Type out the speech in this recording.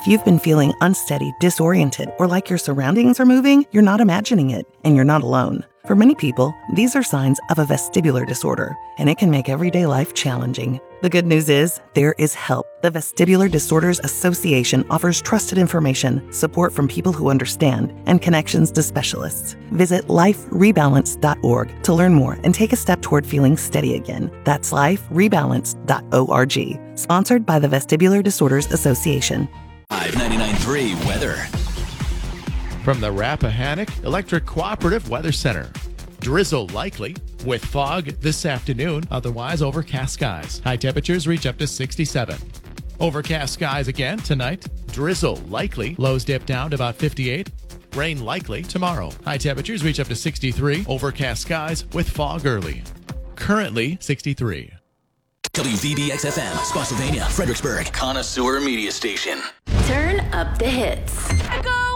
If you've been feeling unsteady, disoriented, or like your surroundings are moving, you're not imagining it, and you're not alone. For many people, these are signs of a vestibular disorder, and it can make everyday life challenging. The good news is, there is help. The Vestibular Disorders Association offers trusted information, support from people who understand, and connections to specialists. Visit liferebalance.org to learn more and take a step toward feeling steady again. That's liferebalance.org. Sponsored by the Vestibular Disorders Association. 99.3 weather. From the Rappahannock Electric Cooperative Weather Center. Drizzle likely with fog this afternoon, otherwise overcast skies. High temperatures reach up to 67. Overcast skies again tonight. Drizzle likely. Lows dip down to about 58. Rain likely tomorrow. High temperatures reach up to 63. Overcast skies with fog early. Currently 63. WVBX-FM, Spotsylvania, Fredericksburg, Connoisseur Media Station. Turn up the hits. Echo!